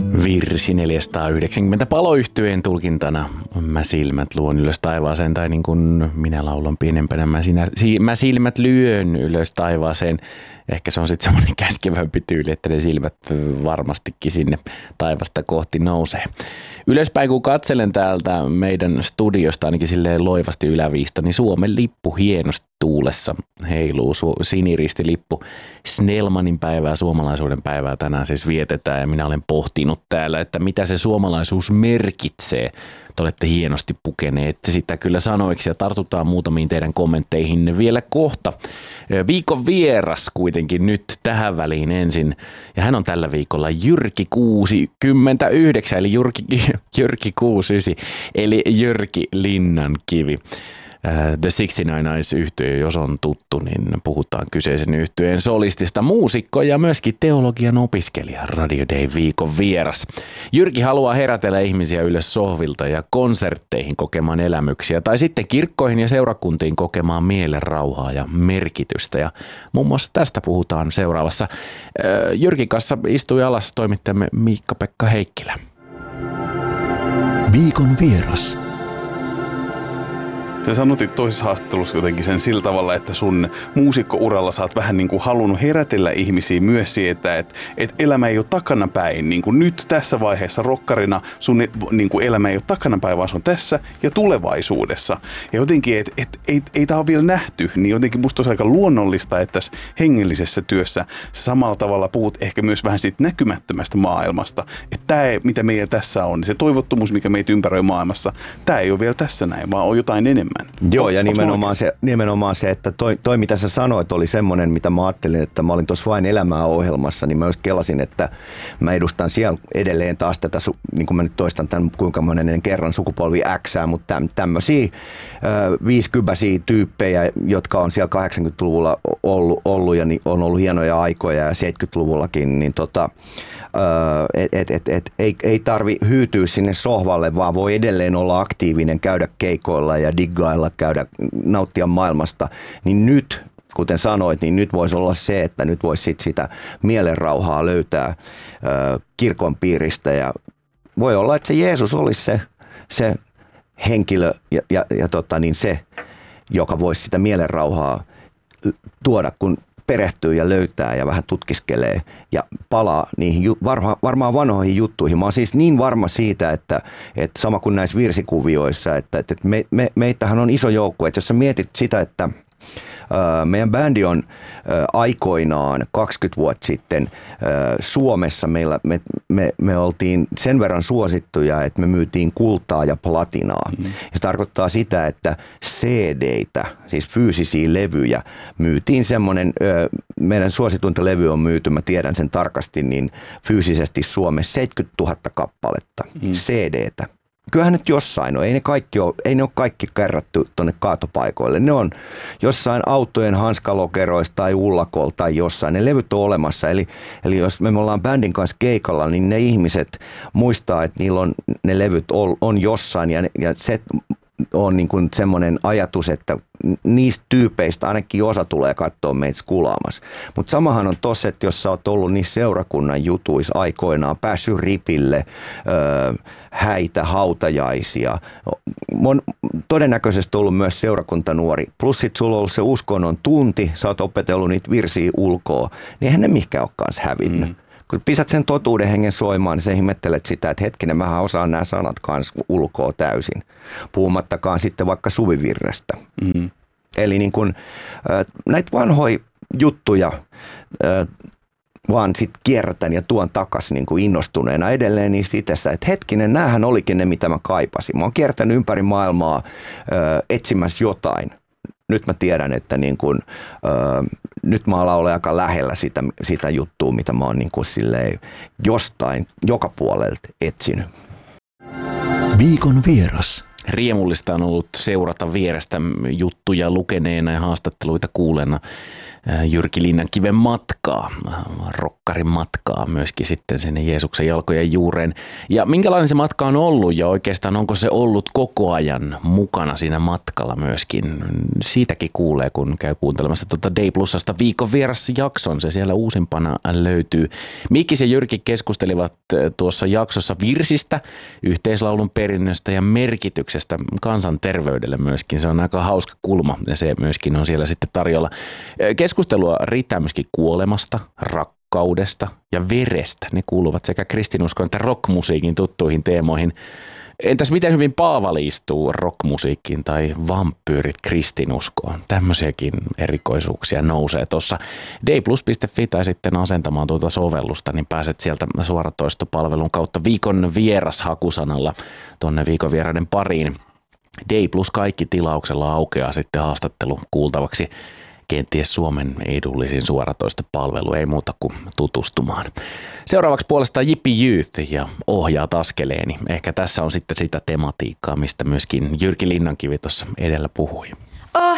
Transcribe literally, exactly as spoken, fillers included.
Virsi neljäsataayhdeksänkymmentä paloyhtyeen tulkintana. Mä silmät luon ylös taivaaseen, tai niin kuin minä laulan pienempänä, mä, sinä, si, mä silmät lyön ylös taivaaseen. Ehkä se on sitten semmoinen käskevämpi tyyli, että ne silmät varmastikin sinne taivasta kohti nousee. Ylöspäin kun katselen täältä meidän studiosta ainakin silleen loivasti yläviisto, niin Suomen lippu hienosti tuulessa heiluu. Siniristilippu. Snellmanin päivää, suomalaisuuden päivää tänään siis vietetään, ja minä olen pohtinut täällä, että mitä se suomalaisuus merkitsee. Te olette hienosti pukeneet sitä kyllä sanoiksi, ja tartutaan muutamiin teidän kommentteihin vielä kohta. Viikon vieras kuitenkin nyt tähän väliin ensin, ja hän on tällä viikolla Jyrki kuusikymmentäyhdeksän, eli Jyrki, Jyrki kuusikymmentäyhdeksän, eli Jyrki Linnankivi. The kuusikymmentäyhdeksän Eyes-yhtye, jos on tuttu, niin puhutaan kyseisen yhtyeen solistista, muusikko ja myöskin teologian opiskelija, Radio Day viikon vieras. Jyrki haluaa herätellä ihmisiä ylös sohvilta ja konsertteihin kokemaan elämyksiä, tai sitten kirkkoihin ja seurakuntiin kokemaan mielen rauhaa ja merkitystä. Ja muun muassa tästä puhutaan seuraavassa. Jyrkin kanssa istui alas toimittajamme Miikka-Pekka Heikkilä. Viikon vieras. Sä sanotit toisessa haastattelussa jotenkin sen sillä tavalla, että sun muusikkouralla sä oot vähän niin kuin halunnut herätellä ihmisiä myös siitä, että, että elämä ei ole takanapäin. Niin kuin nyt tässä vaiheessa rokkarina sun niin kuin elämä ei ole takanapäin, vaan se on tässä ja tulevaisuudessa. Ja jotenkin, että et, ei, ei tää ole vielä nähty, niin jotenkin musta olisi aika luonnollista, että tässä hengellisessä työssä sä samalla tavalla puhut ehkä myös vähän siitä näkymättömästä maailmasta. Että tämä, mitä meillä tässä on, se toivottomuus, mikä meitä ympäröi maailmassa, tämä ei ole vielä tässä näin, vaan on jotain enemmän. Joo, ja nimenomaan se, nimenomaan se, että toi, toi mitä sä sanoit oli semmoinen, mitä mä ajattelin, että mä olin tuossa Vain elämää -ohjelmassa, niin mä just kelasin, että mä edustan siellä edelleen taas tätä, niin kuin mä nyt toistan tämän kuinka monen kerran sukupolvi Xää, mutta tämmöisiä viisikypäisiä tyyppejä, jotka on siellä kahdeksankymmentäluvulla ollut, ollut ja niin on ollut hienoja aikoja ja seitsemänkymmentäluvullakin, niin tota, et, et, et, et, ei, ei tarvi hyytyä sinne sohvalle, vaan voi edelleen olla aktiivinen, käydä keikoilla ja diggailla, käydä, nauttia maailmasta, niin nyt, kuten sanoit, niin nyt voisi olla se, että nyt voisi sit sitä mielenrauhaa löytää ö, kirkon piiristä, ja voi olla, että se Jeesus olisi se, se henkilö ja, ja, ja tota, niin se, joka voisi sitä mielenrauhaa tuoda, kun perehtyy ja löytää ja vähän tutkiskelee ja palaa niihin varma, varmaan vanhoihin juttuihin. Mä oon siis niin varma siitä, että, että sama kuin näissä virsikuvioissa, että, että me, me, meitähän on iso joukko. Että jos sä mietit sitä, että meidän bändi on aikoinaan kaksikymmentä vuotta sitten Suomessa, meillä, me, me, me oltiin sen verran suosittuja, että me myytiin kultaa ja platinaa. Mm-hmm. Ja se tarkoittaa sitä, että C D:itä, siis fyysisiä levyjä, myytiin semmoinen, meidän suosituinta levy on myyty, mä tiedän sen tarkasti, niin fyysisesti Suomessa seitsemänkymmentätuhatta kappaletta mm-hmm. C D:tä. Kyllähän nyt jossain on. Ei ne, kaikki ole, ei ne ole kaikki kerrattu tuonne kaatopaikoille. Ne on jossain autojen hanskalokeroissa tai ullakolla tai jossain. Ne levyt on olemassa. Eli, eli jos me ollaan bändin kanssa keikalla, niin ne ihmiset muistaa, että niillä on ne levyt on, on jossain. Ja, ja se on niin kuin semmoinen ajatus, että niistä tyypeistä ainakin osa tulee katsoa meitä skulaamassa. Mutta samahan on tossa, että jos sä oot ollut niissä seurakunnan jutuissa aikoinaan, päässyt ripille, öö, häitä, hautajaisia, on todennäköisesti ollut myös seurakuntanuori. Plus sit sulla on ollut se uskonnon tunti, sä oot opetellut niitä virsiä ulkoa, niin eihän ne mihinkään ole kanssa hävinnyt. Mm. Kun pisät sen totuuden hengen soimaan, niin sä ihmettelet sitä, että hetkinen, mähän osaan nämä sanat kanssa ulkoa täysin. Puhumattakaan sitten vaikka suvivirrestä. Mm. Eli niin kun, näitä vanhoja juttuja vaan sitten kierrätän ja tuon takas niin kuin innostuneena edelleen niin itessä, että hetkinen, näähän olikin ne, mitä mä kaipasin. Mä oon kiertänyt ympäri maailmaa etsimässä jotain. Nyt mä tiedän, että niin kun, ö, nyt mä alan olla aika lähellä sitä, sitä juttua, mitä mä oon niin kun silleen jostain, joka puolelta etsinyt. Viikon vieras. riemullista on ollut seurata vierestä juttuja lukeneena ja haastatteluita kuulena Jyrki Linnankiven matkaa, rokkarin matkaa myöskin sitten sinne Jeesuksen jalkojen juureen. Ja minkälainen se matka on ollut ja oikeastaan onko se ollut koko ajan mukana siinä matkalla myöskin? Siitäkin kuulee, kun käy kuuntelemassa tuota Day Plusasta viikon vierassa jakson. Se siellä uusimpana löytyy. Mikkis ja Jyrki keskustelivat tuossa jaksossa virsistä, yhteislaulun perinnöstä ja merkityksestä kansanterveydelle myöskin. Se on aika hauska kulma ja se myöskin on siellä sitten tarjolla. Keskustelua riittää myöskin kuolemasta, rakkaudesta ja verestä. Ne kuuluvat sekä kristinuskon että rockmusiikin tuttuihin teemoihin. Entäs miten hyvin Paavali istuu rockmusiikkiin tai vampyyrit kristinuskoon? Tämmöisiäkin erikoisuuksia nousee tuossa dayplus piste fi tai sitten asentamaan tuota sovellusta, niin pääset sieltä suoratoistopalvelun kautta viikon vieras hakusanalla tuonne viikon vieraiden pariin. Day Plus kaikki tilauksella aukeaa sitten haastattelu kuultavaksi. Kenties Suomen edullisin suoratoistopalvelu, ei muuta kuin tutustumaan. Seuraavaksi puolestaan Jippi Youth ja Ohjaat askeleeni. Ehkä tässä on sitten sitä tematiikkaa, mistä myöskin Jyrki Linnankivi tuossa edellä puhui. Oh,